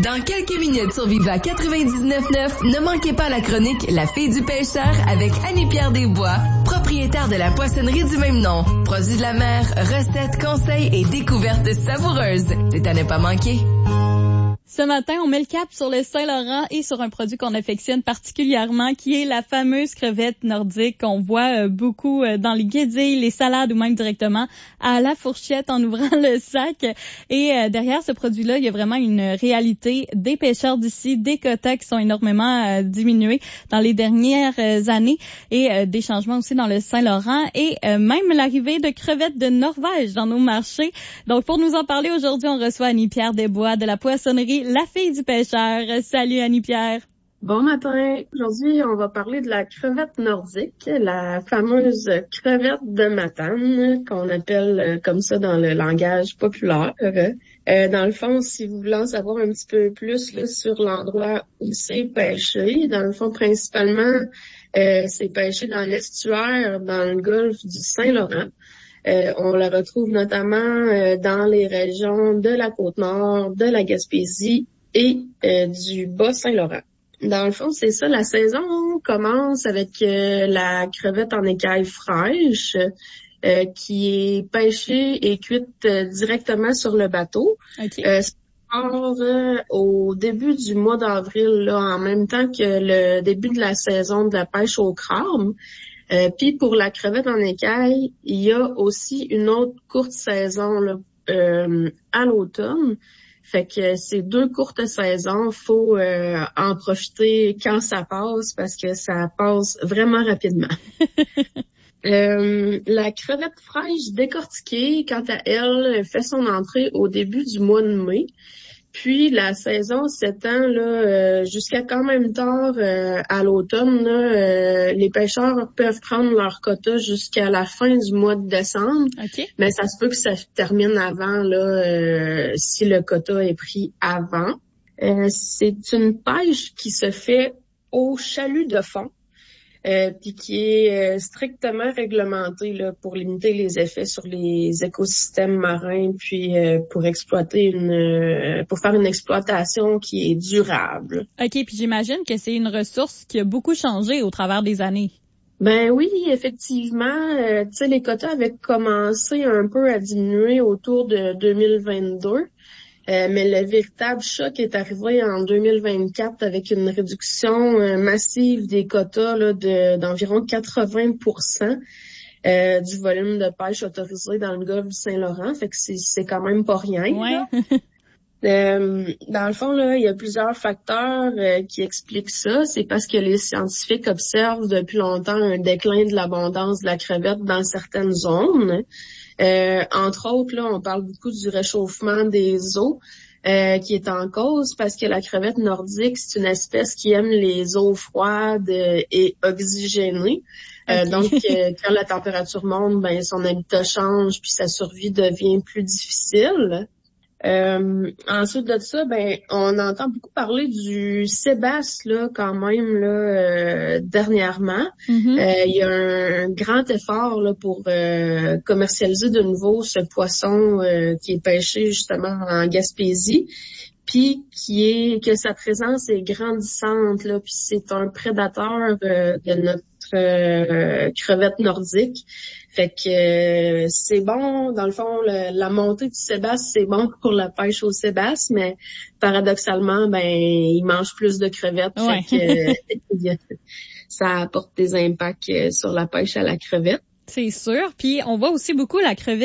Dans quelques minutes sur Viva 99.9, ne manquez pas la chronique La fille du pêcheur avec Annie-Pierre Desbois, propriétaire de la poissonnerie du même nom. Produits de la mer, recettes, conseils et découvertes savoureuses. C'est à ne pas manquer. Ce matin, on met le cap sur le Saint-Laurent et sur un produit qu'on affectionne particulièrement, qui est la fameuse crevette nordique qu'on voit beaucoup dans les guédilles, les salades ou même directement à la fourchette en ouvrant le sac. Et derrière ce produit-là, il y a vraiment une réalité des pêcheurs d'ici, des quotas qui sont énormément diminués dans les dernières années et des changements aussi dans le Saint-Laurent et même l'arrivée de crevettes de Norvège dans nos marchés. Donc, pour nous en parler aujourd'hui, on reçoit Annie-Pierre Desbois de la poissonnerie La fille du pêcheur. Salut Annie-Pierre. Bon matin. Aujourd'hui, on va parler de la crevette nordique, la fameuse crevette de Matane, qu'on appelle comme ça dans le langage populaire. Dans le fond, si vous voulez en savoir un petit peu plus là, sur l'endroit où c'est pêché, dans le fond, principalement, c'est pêché dans l'estuaire, dans le golfe du Saint-Laurent. On la retrouve notamment dans les régions de la Côte-Nord, de la Gaspésie et du Bas-Saint-Laurent. Dans le fond, c'est ça, la saison commence avec la crevette en écaille fraîche qui est pêchée et cuite directement sur le bateau. Okay. Au début du mois d'avril, là, en même temps que le début de la saison de la pêche au crabe. Puis pour la crevette en écaille, il y a aussi une autre courte saison là, à l'automne. Fait que ces deux courtes saisons, faut en profiter quand ça passe parce que ça passe vraiment rapidement. La crevette fraîche décortiquée, quant à elle, fait son entrée au début du mois de mai. Puis la saison s'étend là jusqu'à quand même tard à l'automne. Les pêcheurs peuvent prendre leur quota jusqu'à la fin du mois de décembre. Okay. Mais ça se peut que ça termine avant là si le quota est pris avant. C'est une pêche qui se fait au chalut de fond. Puis qui est strictement réglementé là pour limiter les effets sur les écosystèmes marins, puis pour exploiter pour faire une exploitation qui est durable. OK, puis j'imagine que c'est une ressource qui a beaucoup changé au travers des années. Ben oui, effectivement, tu sais, les quotas avaient commencé un peu à diminuer autour de 2022. Mais le véritable choc est arrivé en 2024 avec une réduction massive des quotas là, d'environ 80% du volume de pêche autorisé dans le golfe du Saint-Laurent. Fait que c'est quand même pas rien. Ouais. Dans le fond, là, il y a plusieurs facteurs qui expliquent ça. C'est parce que les scientifiques observent depuis longtemps un déclin de l'abondance de la crevette dans certaines zones. Entre autres, là, on parle beaucoup du réchauffement des eaux qui est en cause parce que la crevette nordique, c'est une espèce qui aime les eaux froides et oxygénées. Okay. Donc, quand la température monte, ben son habitat change puis sa survie devient plus difficile. Ensuite de ça, ben on entend beaucoup parler du sébasse là quand même là dernièrement. Mm-hmm. Il y a un grand effort là pour commercialiser de nouveau ce poisson qui est pêché justement en Gaspésie, puis que sa présence est grandissante là, puis c'est un prédateur de notre crevette nordique. Fait que c'est bon, dans le fond, la montée du sébasse, c'est bon pour la pêche au sébasse, mais paradoxalement, ben il mange plus de crevettes. Ouais. Fait que ça apporte des impacts sur la pêche à la crevette. C'est sûr. Puis on voit aussi beaucoup la crevette